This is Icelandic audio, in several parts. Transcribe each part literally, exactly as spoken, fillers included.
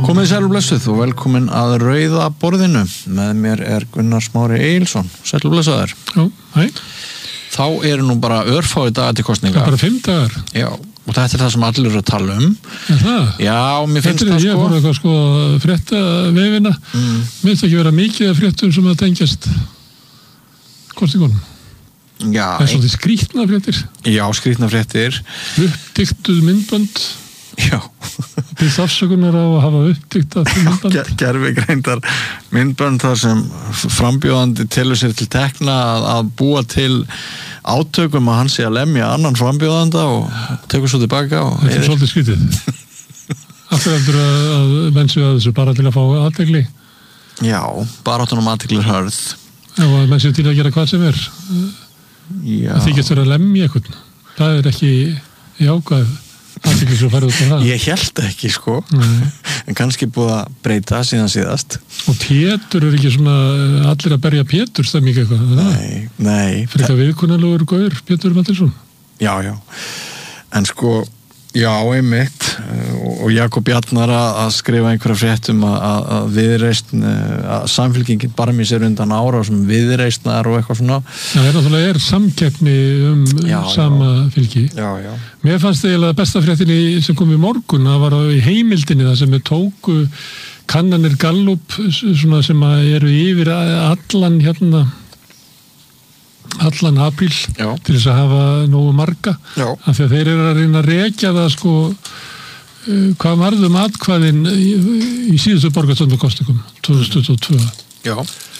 Komið sæl og blessuð og velkomin að Rauða borðinu. Með mér er Gunnar Smári Egilsson. Sæl og blessaður. Já, hæ. Þá eru nú bara örfáir dagar til kosninga. Það er bara fimm dagar. Já, og þetta er það sem allir eru að tala um. Er það? Já, mér finnst það sko. Ég fór eitthvað sko að frétta vefina. Mm. Mér finnst ekki vera mikið af fréttum sem að tengjast kosningunum. Já. Það er svolítið skrýtna fréttir. Já, skrýtna fréttir. Uppdiktuð myndbönd. Já. Byrst afsökunar á að hafa uppdiktað myndbönd. Já, gervigreindar myndbönd þar sem frambjóðandi telur sér til tekna að, að búa til átökum að hann sé að lemja annan frambjóðanda og tekur svo tilbaka. Og þetta er svolítið skrýtið. Alltaf heldur að, að menn séu að þessu bara til að fá athygli. Já, baráttunum athyglir hörð. Já, og menn séu til að gera hvað sem er. Já. Það þykist vera að lemja eitthvað. Það er ekki jákvæð. Ég held ekki sko. Nei. En kannski búið að breyta síðan síðast. Og Pétur er ekki svona allir að berja Pétur stemming eitthvað. Nei, nei. Fyrir eitthvað viðkunnalegur gaur, Pétur Mattilsson. Já, já. En sko, já, einmitt og Jakob Bjarnar að skrifa einhverja fréttum að, að viðreisn að samfylkingin bara mér sér undan ára sem viðreisnar og eitthvað svona. Já, það er náttúrulega er samkeppni um já, sama já. Fylki. Já, já. Mér fannst eiginlega besta fréttinni sem kom í morgun, það var í heimildinni það sem við tóku kannanir Gallup svona sem eru yfir allan hérna allan apríl já. Til þess að hafa nógu marga já. Af því að þeir eru að reyna að rekja það sko uh, hvað varðum atkvæðin í, í síðustu borgarstjórnarkosningum tvö þúsund tuttugu og tvö já.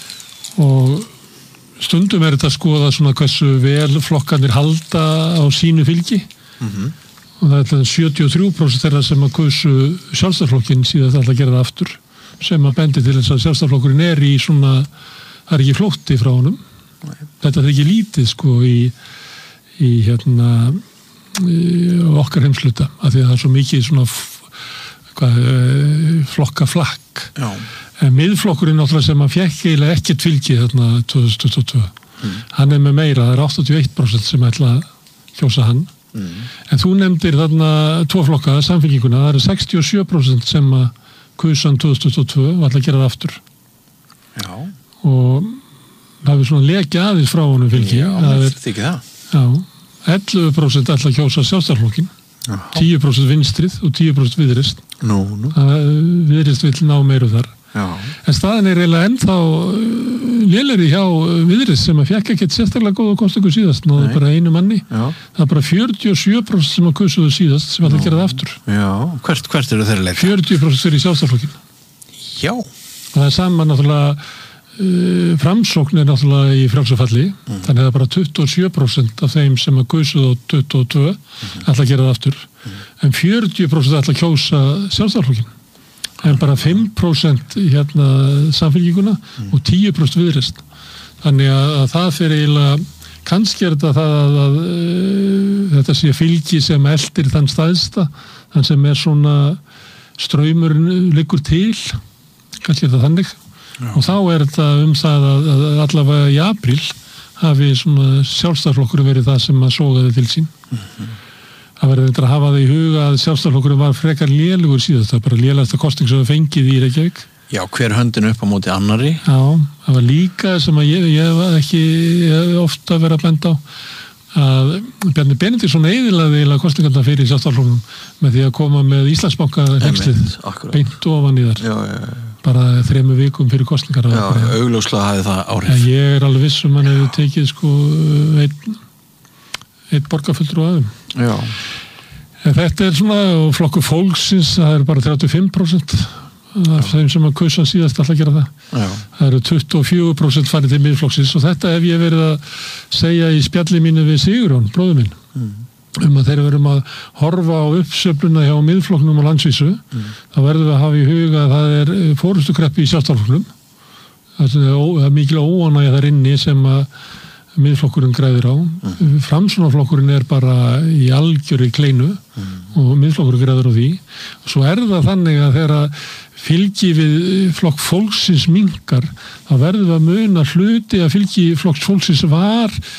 Og stundum er þetta að skoða svona hversu vel flokkarnir halda á sínu fylgi mm-hmm. og það er sjötíu og þrjú prósent þeirra sem að kausu sjálfstæðisflokkin síðan það að gera það aftur sem að bendi til þess að sjálfstæðisflokkurinn er í svona, það er ekki flótti frá honum. Nei. Þetta er ekki lítið sko í, í hérna í okkar heimsluta af því að það er svo mikið svona hvað, flokka flakk en miðflokkurinn náttúrulega sem að fjekk eiginlega ekkert fylgi þarna tvö þúsund tuttugu og tvö mm. hann er með meira, það er áttatíu og eitt prósent sem ætla að kjósa hann mm. en þú nefndir þarna tvo flokka, samfylkinguna, það eru sextíu og sjö prósent sem að kusan tvö þúsund tuttugu og tvö og ætla að gera það aftur já og það er svona lekja aðeins frá honum fylgi. Já, það er þykir það. Já, ellefu prósent ætla að kjósa sjálfstæðisflokkinn, tíu prósent vinstrið og tíu prósent viðreisn. Nú, nú. Viðreisn vill ná meiru þar. Já. En staðan er eiginlega ennþá lélegri hjá viðreisn sem að fekk ekkert sérstaklega góða kosningu síðast, náðu bara einu manni. Já. Það er bara fjörutíu og sjö prósent sem að kusuðu síðast sem ætla að gera það aftur. Já, hvert, hvert eru þeirra leika? fjörutíu prósent fyrir sjálfstæðisflokkinn. Já. Og það er saman náttúrulega framsókn er náttúrulega í frjálsafalli mm. þannig að það er bara tuttugu og sjö prósent af þeim sem að kusuðu á tuttugu og tvö mm. ætla að gera það aftur mm. en fjörutíu prósent ætla að kjósa sjálfstæðisflokkinn en bara fimm prósent hérna samfylkinguna mm. og tíu prósent viðreisn þannig að, að það fyrir eiginlega kannski er þetta það að, að, að þetta sé fylgi sem eldir þann staðsta þann sem er svona straumurinn liggur til kannski er þetta þannig Já. Og þá er þetta um það að, að allavega í apríl hafi svona sjálfstæðisflokkurinn verið það sem að sógaði til sín. Mm-hmm. Það verður þetta að hafa það í huga að sjálfstæðisflokkurinn var frekar lélegur síðast, það var bara lélegasta kosning sem það fengið í Reykjavík. Já, hver höndin upp á móti annari? Já, það var líka sem að ég, ég var ekki ég ofta verið að benda á að Bjarni Benediktsson eyðilaði eiginlega kosningarna fyrir sjálfstæðisflokknum með því að koma með Íslandsbanka hengslið beint ofan í þar. Já, já, já. Bara þremur vikum fyrir kosningar. Já, augljóslega hafði það áhrif. En ég er alveg viss um hann hefur tekið sko einn einn borgarfulltrúa af þeim. Já. En þetta er svona, og flokkur fólksins, það er bara þrjátíu og fimm prósent af þeim sem að kausa síðast alltaf að gera það. Já. Það eru tuttugu og fjögur prósent farið til miðflokksins og þetta hef ég verið að segja í spjalli mínu við Sigurjón, bróður minn. Mm. um að þeir verum að horfa á uppsöfluna hjá miðflokknum og landsvísu mm. þá verðum við að hafa í huga að það er forystukreppi í sjálfstæðisflokknum það er mikil óánægja þar inni sem að miðflokkurinn græðir á mm. Framsóknarflokkurinn er bara í algjöri kleinu mm. og miðflokkurinn græður á því og svo er það þannig að þegar fylgi við flokk fólksins minnkar þá verðum við að muna hluti að fylgi flokks fólksins var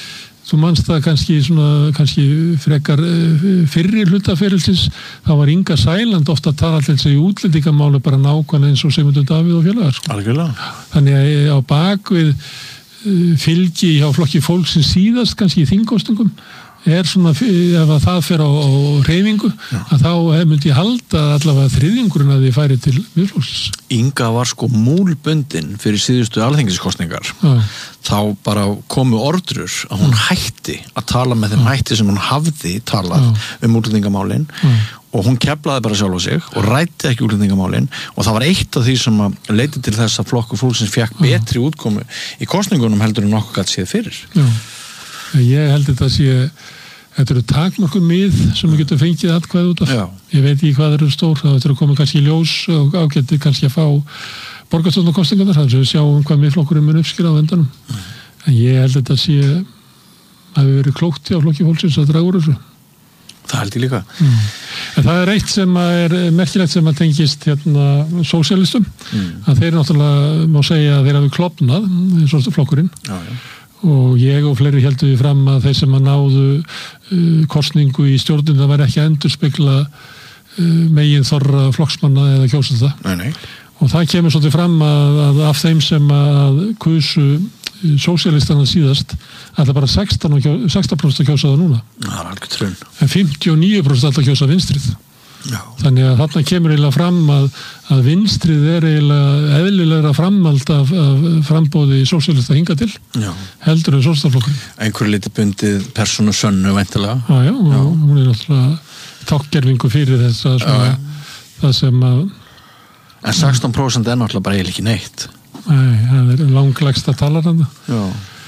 þú manst það kannski svona, kannski frekar fyrri hlutaferilsins, þá var Inga Sæland ofta að tala til sig í útlendingamáli bara nákvæmlega eins og Sigmundur Davíð og félagar sko. Algjörlega. Þannig að á bakvið fylgi hjá flokki fólksins síðast kannski í þingkosningum er svona, ef að það fer á, á reyfingu, já, að þá myndi ég halda allavega þriðjungurinn að þið færi til Miðflokksins. Inga var sko múlbundin fyrir síðustu alþingiskosningar. Já. Þá bara komu ordrur að hún hætti að tala með þeim, já, hætti sem hún hafði talað, já, um útlendingamálin, já, og hún keflaði bara sjálf á sig og rætti ekki útlendingamálin og það var eitt af því sem að leiti til þess að flokkur fólksins fekk betri útkomu í kosningunum heldur en nokkuð gat séð fyrir. Já. Ég held þetta að sé, þetta eru takmörkum mið sem við getum fengið atkvæði út af. Já. Ég veit ekki hvað eru stór, það eru komið kannski í ljós og ágætti kannski að fá borgarstjórnarkosningarnar, þannig að við sjáum hvað miðflokkurinn mun uppskýra á endanum. Mm. En ég held þetta að sé að við verið klókt hjá flokki fólksins að draga úr þessu. Það held ég líka. Mm. En það er eitt sem er merkilegt sem að tengist hérna sósíalistum, mm, að þeir náttúrulega má segja að þeir hafi klofnað, eins og flokkurinn. Já, já. Og ég og fleiri heldur við fram að þeir sem að náðu uh, kosningu í stjórnin það væri ekki að endurspegla uh, megin þorra flokksmanna eða kjósenda. Nei, nei. Og það kemur svolítið fram að, að af þeim sem að kusu uh, sósíalistana síðast alltaf bara sextán prósent að kjósa það núna. Það er alveg trunn. En fimmtíu og níu prósent alltaf kjósa vinstrið. Já. Þannig að þarna kemur eiginlega fram að, að vinstrið er eiginlega eðlilegra framhald af, af frambóði sósíalista hinga til. Já. Heldur en sósíalistaflokkurinn. Einhver liti bundið persónu sönnu væntanlega. Já, já, já, hún er náttúrulega tákgerfingu fyrir þess að svona, það sem að en sextán prósent er náttúrulega bara eiginlega ekki neitt. Nei, það er langlegsta talaranda. Já.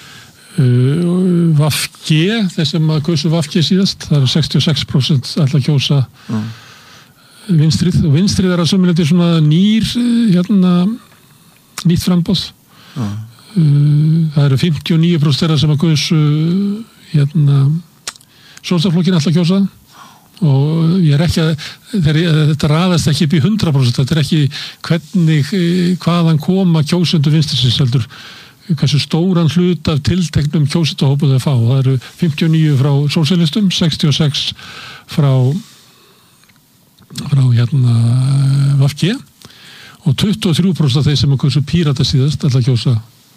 Uh, V F G, þeir sem að kjósa V F G síðast, það er sextíu og sex prósent alltaf kjósa já, vinstrið, og vinstrið er að sömuleyti svona nýr hérna nýtt frambóð. Já. Uh, það eru fimmtíu og níu prósent þeirra sem að kjósa hérna sósíalistaflokkinn alltaf kjósa og ég er ekki að þeir, þetta raðast ekki upp í hundrað prósent, þetta er ekki hvernig hvaðan koma kjósendur vinstrisins heldur hversu stóran hlut af tilteknum kjósendahópu þeir fá. Það eru fimmtíu og níu frá sósíalistum, sextíu og sex frá frá hérna V F G og tuttugu og þrjú prósent af þeir sem að kjósa Pírata síðast alltaf kjósa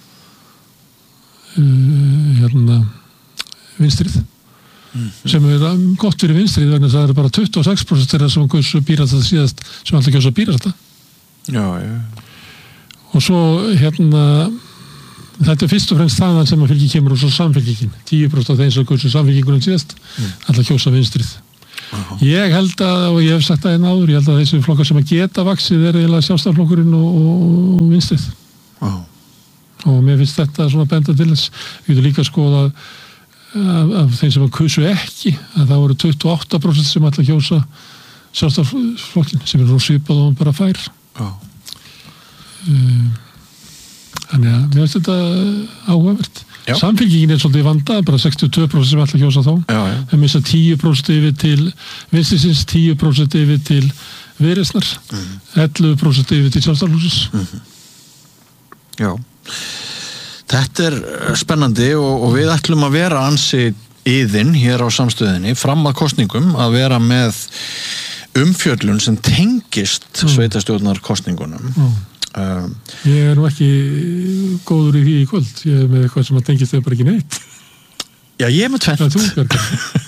uh, hérna vinstrið. Mm. Sem er gott fyrir vinstrið vegna það eru bara tuttugu og sex prósent þeirra sem að kjósa Pírata síðast sem alltaf kjósa Pírata. Já, já. Og svo hérna þetta er fyrst og fremst þaðan sem að fylgi kemur og svo samfylgingin. tíu prósent af þeim sem kjósa samfylgingunum síðast mm, alltaf kjósa vinstrið. Uh-huh. Ég held að, og ég hef sagt það einn áður, ég held að þessi flokkar sem að geta vaxið er eiginlega sjálfstæðisflokkurinn og, og, og vinstrið. Uh-huh. Og mér finnst þetta svona benda til þess. Við getum líka að skoða af, af þeim sem að kusu ekki, að það voru tuttugu og átta prósent sem alltaf kjósa sjálfstæðisflokkinn, sem er nú svipað og hann bara fær. Uh-huh. Uh, þannig að mér finnst þetta áhugavert. Já. Samfylgingin er svolítið vandað, bara sextíu og tvö prósent sem ætla að kjósa þá. Já, já. Það missa tíu prósent yfir til vinstrisins, tíu prósent yfir til Viðreisnar, mm. ellefu prósent yfir til Sjálfstæðisflokksins. Mm-hmm. Já. Þetta er spennandi og, og við ætlum að vera ansi iðin hér á samstöðinni fram að kosningum að vera með umfjöllun sem tengist mm. sveitarstjórnarkosningunum. Mm. Um, ég er nú ekki góður í því í kvöld, ég er með eitthvað sem að tengist þegar bara ekki neitt. Já, ég er með tvennt.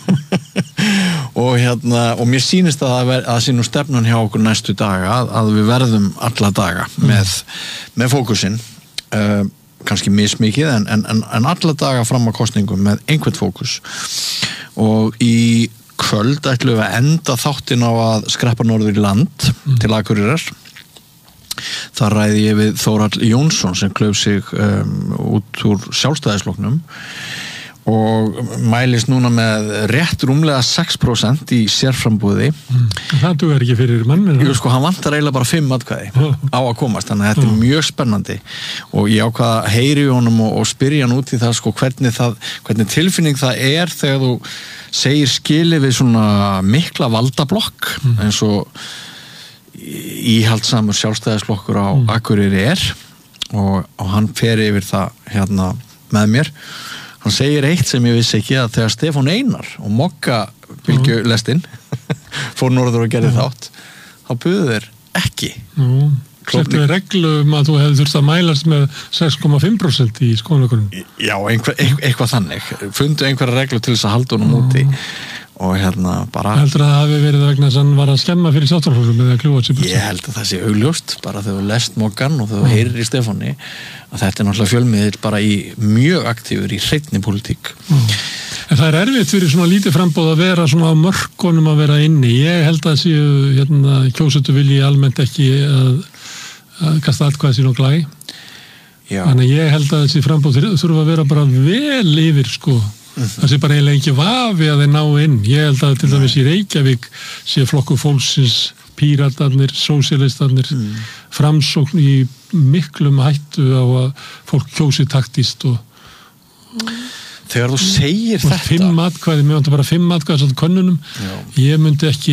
og hérna, og mér sýnist að það að sé nú stefnun hjá okkur næstu daga að, að við verðum alla daga mm. með, með fókusinn uh, kannski mismikið en, en, en alla daga fram að kosningum með einhvern fókus og í kvöld ætlum við að enda þáttinn á að skreppa norður í land mm. til Akureyrar. Þar ræði ég við Þórhall Jónsson sem klauf sig um, út úr sjálfstæðisflokknum og mælist núna með rétt rúmlega sex prósent í sérframbúði. Mm. Það dugar ekki fyrir mann? Jú, sko, hann vantar eiginlega bara fimm atkvæði oh. á að komast, þannig að þetta oh. er mjög spennandi og ég ákvað að heyri í honum og, og spyrja hann út í það, sko, hvernig, það, hvernig tilfinning það er þegar þú segir skili við svona mikla valdablokk mm. eins og íhaldsamur sjálfstæðisflokkur á mm. Akureyri er og, og hann fer yfir það hérna með mér. hann segir eitt sem ég vissi ekki, að þegar Stefán Einar og Mokka bylgjulestin fór norður og gerði mm. þátt, þá buðu þeir ekki. Mm. Settu við reglu um að þú hefði þurft að mælast með sex komma fimm prósent í skólagrunum. Já, einhver, eitthvað þannig. Fundu einhverja reglu til þess að halda honum úti og hérna bara... Heldur að það hafi verið vegna þess að hann var að skemma fyrir sjálfstæðarflokksins með að kljúa sér? Ég held að það sé augljóst, bara þegar þú lest Mokkan og þegar þú heyrir í Stefáni, að þetta er náttúrulega fjölmiðill bara í mjög aktífur í hreinni pólitík. Mm. En það er erfitt fyrir svona lítið framboð að vera svona á mörkunum að vera inni. Ég held að séu hérna, kjósendur vilji almennt ekki að, að kasta atkvæði sín og glæ. Já. Þannig ég held að þessi framboð þurfa að vera bara vel yfir sko. Mm-hmm. Það sé bara eiginlega ekki vafi að þeir ná inn. Ég held að til dæmis í Reykjavík sé flokkur fólksins, píratarnir, sósíalistarnir, mm. framsókn í miklum hættu á að fólk kjósi taktíst og þegar þú segir og þetta fimm atkvæði, mér vantar bara fimm atkvæði svona könnunum, já. Ég myndi ekki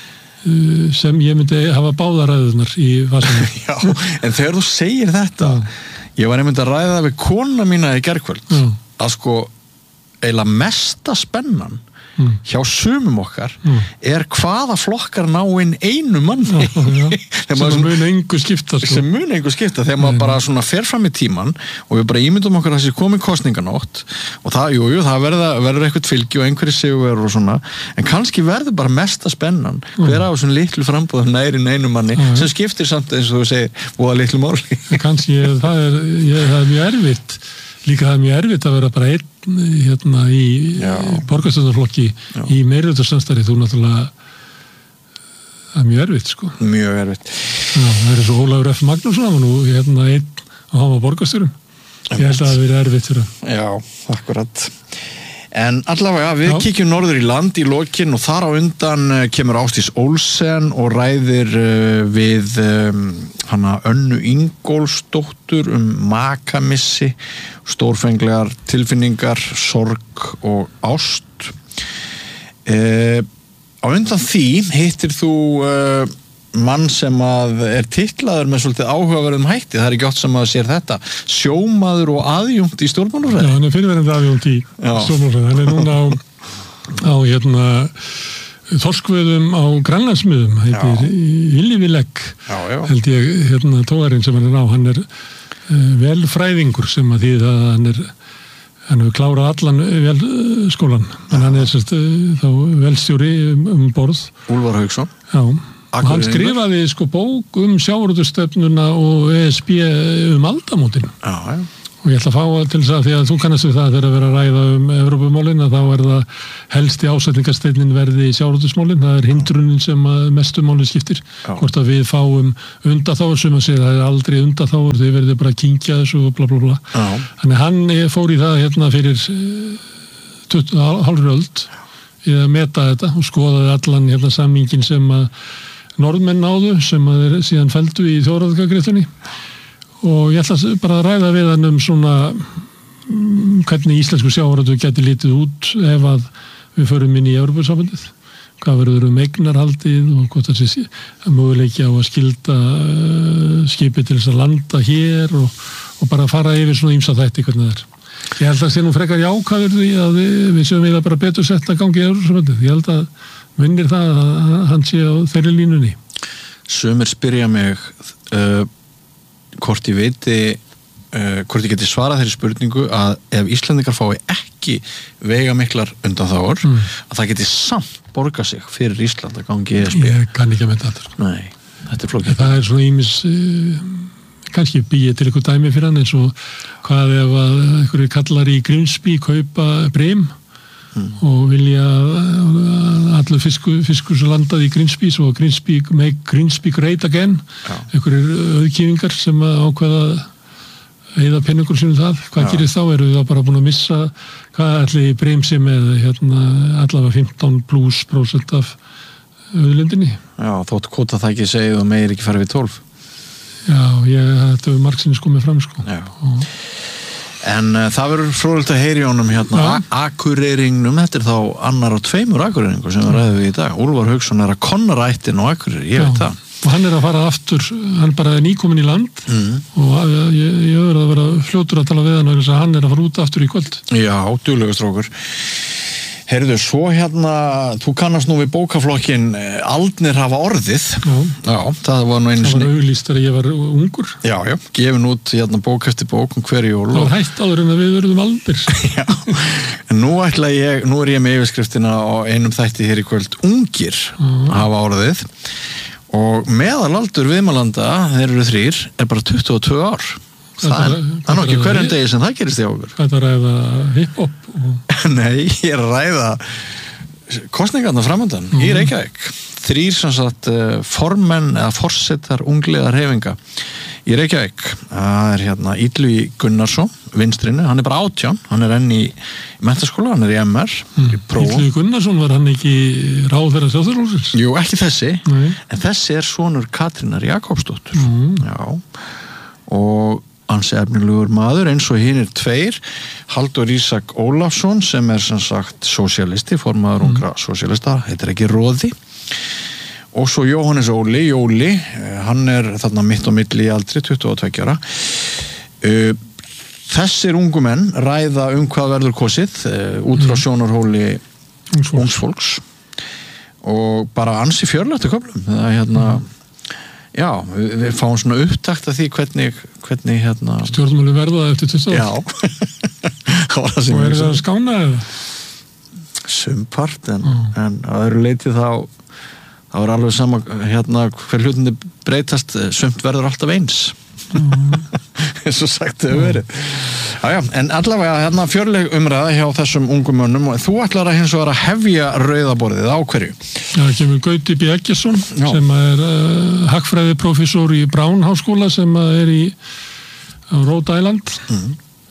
sem ég myndi hafa báðaræðunar í vasanum. Já, en þegar þú segir þetta já. Ég var einmitt að ræða við kona mína í gærkvöld já. Að sko eiginlega mesta spennan mm. hjá sumum okkar mm. er hvaða flokkar ná inn einu manni já, já. sem mun engu skipta sko. sem mun engu skipta þegar maður bara svona fer fram í tíman og við bara ímyndum okkur að þessi komi kosninganótt og það, jú, jú, það verða, verður eitthvað fylgi og einhverju sigur og svona en kannski verður bara mesta spennan mm. hver á þessum litlu frambúðum næri einu manni mm. sem skiptir samt eins og þú segir voða litlu máli. Kannski það er, ég, það er mjög erfitt líka það er mjög erfitt að vera bara einn hérna í borgarstjórnarflokki í meirihlutasamstarfi, þú náttúrulega það er mjög erfitt sko. Mjög erfitt. Já, það er svo Ólafur F. Magnússon og nú hérna einn og hann var borgarstjórum. Ég held að það hafi verið erfitt fyrir það. Já, akkurat. En allavega, við Já. Kíkjum norður í land í lokin og þar á undan kemur Ásdís Olsen og ræðir við um, hana Önnu Ingólfsdóttur um makamissi, stórfenglegar tilfinningar, sorg og ást. Uh, á undan því hittir þú uh, mann sem að er titlaður með svolítið áhugaverðum hætti, það er ekki oft sem að sér þetta, sjómaður og aðjúnt í stjórnmálafræði. Já, hann er fyrirverandi aðjúnt í stjórnmálafræði, hann er núna á, á hérna, þorskveiðum á Grænlandsmiðum, heitir Ylvilegg, held ég, hérna, tógarinn sem hann er á, hann er uh, velfræðingur sem að því að hann er, hann hefur klárað allan velskólan, en hann er sérst, þá velstjóri um, um borð. Úlfar Hauksson. Já. Og hann skrifaði sko bók um sjávarútvegsstefnuna og E S B um aldamótin. Já, já. Og ég ætla að fá til þess að því að þú kannast við það þegar að vera að ræða um Evrópumálin að þá er það helsti ásetningarsteinin verði í sjávarútvegsmálin, það er hindrunin sem mestu málin skiptir. Já. Hvort að við fáum undanþágur sem að segja það er aldrei undanþágur, þau verður bara að kynkja þessu og bla bla bla. Já. Þannig hann fór í það hérna fyrir hálfri öld í að meta þetta og skoðaði allan hérna samningin sem að norðmenn náðu sem að þeir síðan felldu í þjóðaratkvæðagreiðslunni og ég ætla bara að ræða við hann um svona um, hvernig íslensku sjávarútvegur geti litið út ef að við förum inn í Evrópusambandið, hvað verður um eignarhaldið og hvort það sé möguleiki á að skylda uh, skipi til þess að landa hér og, og bara fara yfir svona ýmsa þætti hvernig það er. Ég held að það sé nú frekar jákvæður því að við, við séum við að bara betur sett að gangi í Evrópusambandið. Ég held að vinnir það að hann sé á þeirri línunni. Sumir spyrja mig uh, hvort ég veiti uh, hvort ég geti svarað þeirri spurningu að ef Íslendingar fái ekki veigamiklar undanþágur mm. að það geti samt borga sig fyrir Ísland að gangi í E S B. Ég kann ekki að mynda þetta. Nei, þetta er flókið. Það er svona ýmis uh, kannski býið til eitthvað dæmi fyrir hann eins og hvað ef að einhverju kallar í Grimsby kaupa breym Mm. og vilja að allur fiskur, fiskur sem landaði í Grimsby svo Grimsby, make Grimsby great again einhverjir auðkýfingar sem ákveða eða penningur sínum það, hvað Já. Gerir þá eru við þá bara búin að missa hvað allir breymsi með hérna, allavega fimmtán pluss prósent af auðlindinni. Já, þótt kvota það ekki segið og meir ekki fara við tólf. Já, ég, þetta hefur margsinnis komið fram sko. Og En uh, það verður fróðilegt að heyri honum hérna ja. Akureyringnum, þetta er þá annar á tveimur Akureyringur sem við ræðum við í dag. Úlfar Hauksson er að konna rættin á Akureyri, ég Já. Veit það. og hann er að fara aftur, hann bara er nýkomin í land mm. og ég, ég öður að vera fljótur að tala við hann og hann er að fara út aftur í kvöld. Já, duglegur strákur. Heyrðu, svo hérna, þú kannast nú við bókaflokkin Aldnir hafa orðið. Já. Já, það var nú einu sinni. Það var auglýst þegar ég var ungur. Já, já, gefin út hérna bók eftir bók um hverju jól. Það var hætt áður en að við verðum aldir. Já, en nú ætla ég, nú er ég með yfirskriftina á einum þætti hér í kvöld, Ungir Já. Hafa orðið og meðalaldur viðmælanda, þeir eru þrír, er bara tuttugu og tvö ár. Það er, það er nú ekki hverjum degi sem það gerist í okkur. Hvað er það að ræða hip-hop? Og... Nei, ég er að ræða kosningarna framöndan mm. í Reykjavík. Þrír sem sagt formenn eða forsetar ungliðar hreyfinga í Reykjavík. Það er hérna Illugi Gunnarsson, vinstrinu, hann er bara átján, hann er enn í menntaskóla, hann er í M R. Mm. Illugi Gunnarsson, var hann ekki ráðherra Sjálfstæðisflokksins? Jú, ekki þessi, Nei. En þessi er sonur Katrínar Jakobsdóttur. Mm. Já, og ansi efnilegur maður eins og hinir tveir Halldór Ísak Ólafsson sem er sem sagt sósíalisti, formaður mm. ungra sósíalista, heitir ekki Róði og svo Jóhannes Óli Jóli, hann er þarna mitt á milli í aldri, tuttugu og tveggja ára. Þessir ungu menn ræða um hvað verður kosið út frá sjónarhóli ungs fólks og bara ansi fjörlegt í köflum. Það er hérna mm. Já, við, við fáum svona upptakt af því hvernig, hvernig hérna... Stjórnmáli verða eftir tuttugu ár. Já. Og er það að skána eða? Sumpart, en, mm. en að öðru leiti þá, þá er alveg sama hérna hver hlutinni breytast, sumt verður alltaf eins. Mm. Eins og sagt hefur verið. Já, já, en allavega hérna fjörleg umræða hjá þessum ungum mönnum og þú ætlar að hins vegar að hefja rauðaborðið á hverju? Já, það kemur Gauti B. Eggertsson sem er uh, hagfræðiprófessor í Brown háskóla sem er í á Rhode Island. Mm.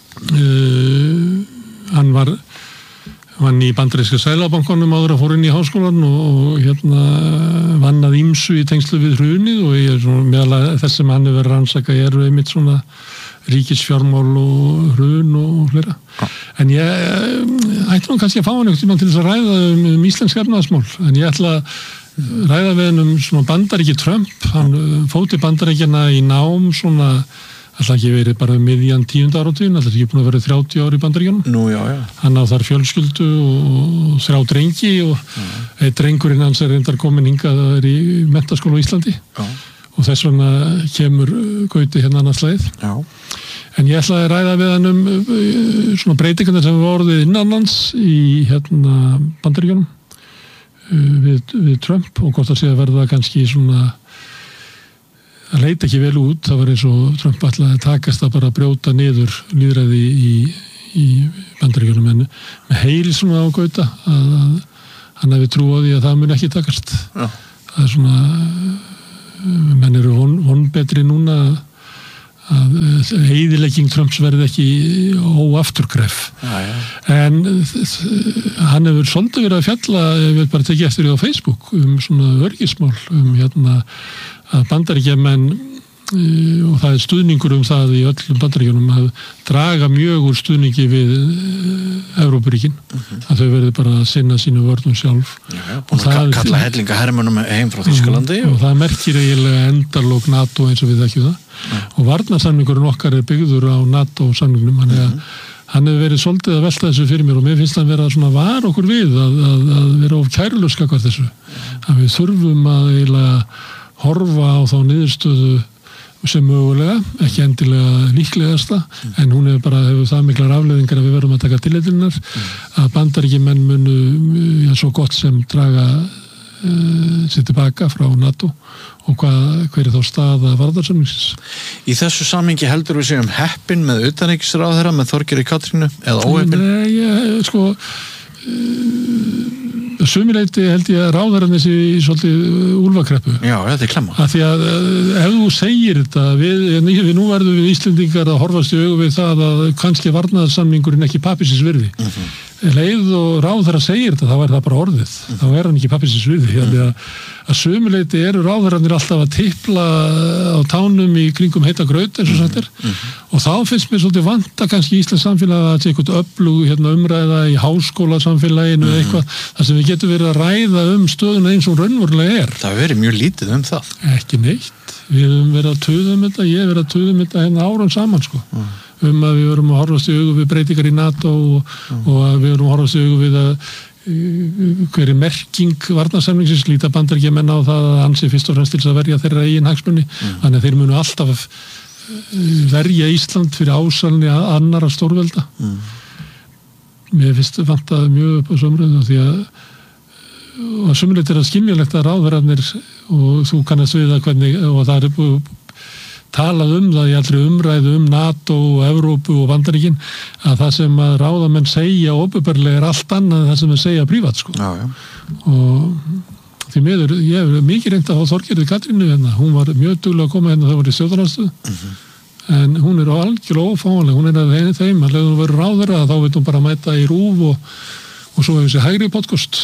Uh, hann var vann í bandaríska Seðlabankanum áður að fór inn í háskólan og, og hérna vann að ýmsu í tengslu við hrunið og ég er svona meðal þess sem hann hefur verið rannsaka eru einmitt svona ríkisfjármál og hrun og fleira. Ja. En ég ætla nú kannski að fá hann einhvern tímann til þess að ræða um, um íslensk efnahagsmál, en ég ætla að ræða við hann um svona Bandaríki Trump, hann fóti Bandaríkjana í nám svona alltaf ekki verið bara miðjan tíunda áratuginn, alltaf ekki búin að vera þrjátíu ár í Bandaríkjunum. Nú, já, já. Hann á þar fjölskyldu og þrjá drengi og mm. drengurinn hans er reyndar komin hingað að vera í menntaskóla á Íslandi já. Og þess vegna kemur Gauti hérna annars leið. Já. En ég ætlaði að ræða við hann um svona breytingarnir sem var orðið innanlands í hérna Bandaríkjunum við, við Trump og hvort það sé að verða kannski svona það leita ekki vel út, það var eins og Trump ætlaði að takast að bara brjóta niður lýðræði í, í Bandaríkjunum en með heil svona á Gauta að, að hann hefði trú á því að það mun ekki takast. Já. Það er svona menn eru von, von betri núna að eyðilegging Trumps verði ekki óafturkræf. Já, já. En hann hefur svolítið verið að fjalla, ég vil bara tekið eftir því á Facebook um svona örgismál um hérna að Bandaríkjamenn og það er stuðningur um það í öllum Bandaríkjunum að draga mjög úr stuðningi við Evrópuríkin uh-huh. að þau verði bara að sinna sínu vörnum sjálf já, og það kalla hellinga hermönum heim frá Þýskalandi og, og það merkir eiginlega endalók NATO eins og við þekkjum það uh-huh. og varnarsamningurinn okkar er byggður á NATO-samningnum hann, uh-huh. hann hefur verið svolítið að velta þessu fyrir mér og mér finnst það að vera svona var okkur við að, að, að vera of kærulaus gagnvart þessu uh-huh. að við þurfum að eiginlega horfa á þá niðurstöðu sem mögulega, ekki endilega líklegasta, mm. en hún hefur bara hefur það miklar afleiðingar að við verðum að taka tilleitinnar, mm. að Bandaríkjamenn munu já, svo gott sem draga uh, sér tilbaka frá NATO og hvað, hver er þá staða varðarsamningsins. Í þessu samhengi heldur við séum heppin með utanríkisráðherra með Þorgeiri Katrínu eða óheppin? Nei, ég, sko uh, sumileiti held ég að ráðarinn þessi í svolítið úlfakreppu. Já, þetta er klemma. Af því að ef þú segir þetta, við, við nú verðum við Íslendingar að horfast í augu við það að kannski varnaðarsamningurinn ekki pappisins virði. Uh-huh. leið og ráðherra segir þetta, þá er það bara orðið. Mm. Þá er hann ekki pappis í sviði. Mm. Að, að sömuleyti eru ráðherrarnir alltaf að tipla á tánum í kringum heita graut eins og sagt er. Mm. Og þá finnst mér svolítið vanta kannski í Íslands samfélag að þetta eitthvað öflug hérna, umræða í háskólasamfélaginu eða mm. eitthvað, þar sem við getum verið að ræða um stöðuna eins og raunverulega er. Það hefur verið mjög lítið um það. Ekki neitt. Við höfum verið að tuða um þetta, ég hef verið að tuða um þetta hérna árum saman sko. Mm. Um að við verum að horfast í augu við breytingar í NATO og, mm. og að við verum að horfast í augu við að uh, hverju merking varnarsamningsins líta Bandaríkjamenn á það að hann sé fyrst og fremst til að verja þeirra eigin hagsmuni. Mm. Þannig að þeir munu alltaf verja Ísland fyrir ásalni að annara stórvelda. Mm. Mér finnst vantaði mjög upp á sömröðu því að og sömulegt er að skiljanlegt að ráðverðarnir og þú kannast við að hvernig og það er búið talað um það í allri umræðu um NATO og Evrópu og Bandaríkin að það sem að ráðamenn segja opinberlega er allt annað en það sem þeir segja prívat sko. Já, já. Og því miður, ég hef mikið reynt að fá Þorgerði Katrínu hérna, hún var mjög duglega að koma hérna þegar það var í stjórnarandstöðu mm-hmm. en hún er algjörlega ófáanleg, hún er að þeim að leður hún verður ráðverða þá veit hún bara að mæta í RÚV og, og svo hefur sér hægri podcast.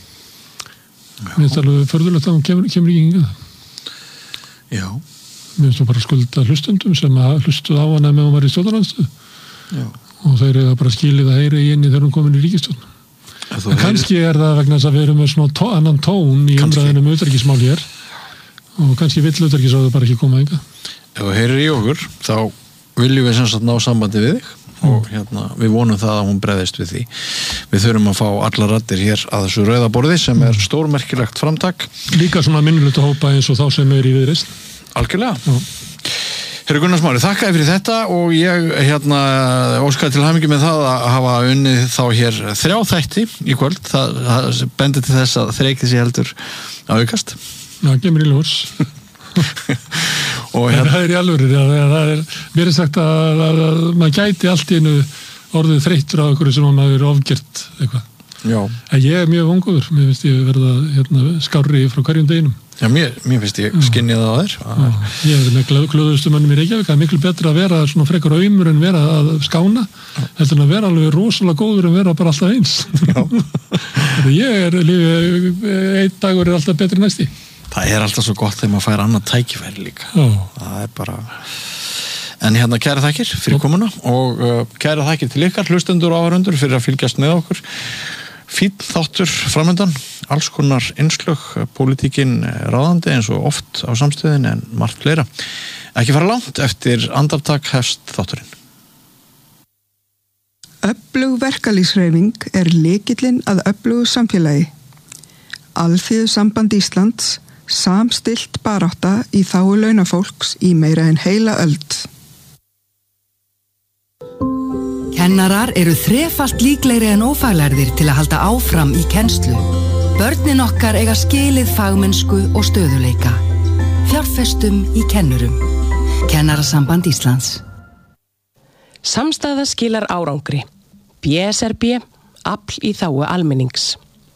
Mér finnst alveg förðulegt að hún kemur, kemur í hingað. Já. Mér finnst hún bara skulda hlustundum sem að hlustuð á hana með hún var í stjórnarandstöðu. Já. Og þeir eru bara skilið að heyra í henni þegar hún komin í ríkisstjórn. En kannski er það vegna þess að við erum með svona tó, annan tón í umræðinu um utanríkismál hér og kannski vill utanríkisráðið bara ekki koma hingað. Ef þú heyrir í okkur, þá viljum við sem sagt ná sambandi við þig og hérna, við vonum það að hún bregðist við því. Við þurfum að fá allar raddir hér að þessu rauðaborði sem er stórmerkilegt framtak. Líka svona minnulegt að hópa eins og þá sem er í viðreisn. Algjörlega. Já. Herra Gunnar Smári, þakkaði fyrir þetta og ég hérna óskaði til hamingju með það að hafa unnið þá hér þrjá þætti í kvöld. Það, það bendir til þess að þreykið sé heldur að aukast. Já, gemur í ljós. Og hérna, það er í alvöru, það er mér er sagt að, að, að maður gæti allt í einu orðið þreyttur á einhverju sem maður er ofgjert eitthvað. Já. En ég er mjög vongur, mér finnst ég verða hérna, skárri frá hverjum deginum. Já, mér, mér finnst ég skinnið á þér. Já, ég er með glöðustu mönnum í Reykjavík, það er miklu betra að vera svona frekar aumur en vera að skána, heldur en að vera alveg rosalega góður en vera bara alltaf eins. Já. Ég er lífið, einn dagur er alltaf betri næsti. Það er alltaf svo gott þegar maður fær annað tækifæri líka. Já. Það er bara... En hérna kæra þakkir fyrir komuna og uh, kæra þakkir til ykkar, hlustendur og áhorfendur fyrir að fylgjast með okkur. Fínn þáttur framöndan, alls konar innslög, pólitíkin ráðandi eins og oft á samstöðin en margt fleira. Ekki fara langt eftir andartak hefst þátturinn. Öflug verkalýðshreyfing er lykillinn að öflugu samfélagi. Alþýðusamband Íslands samstillt barátta í þágu launafólks í meira en heila öld. Kennarar eru þrefalt líklegri en ófaglærðir til að halda áfram í kennslu. Börnin okkar eiga skilið fagmennsku og stöðuleika. Fjárfestum í kennurum. Kennarasamband Íslands. Samstaða skilar árangri. B S R B, afl í þágu almennings.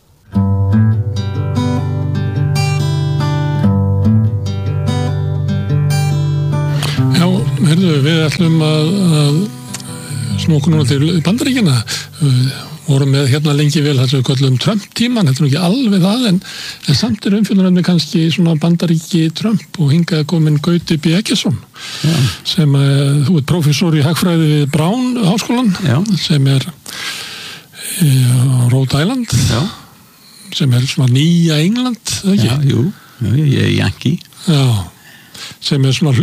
Já, heyrðu, við ætlum að, að snúa núna til Bandaríkjanna. Við vorum með hérna lengi vel þess að við köllum Trump-tíman, þetta er ekki alveg það, en, en samt er umfjöldunarefni kannski svona Bandaríki Trump og hingað komin Gauti B. Eggertsson, ja. sem uh, þú ert prófessor í hagfræði við Brown háskólan, ja. sem er á Rhode Island, ja. sem er svona nýja England, ekki? Já, jú, jú, ég er Yankee. Já, sem er svona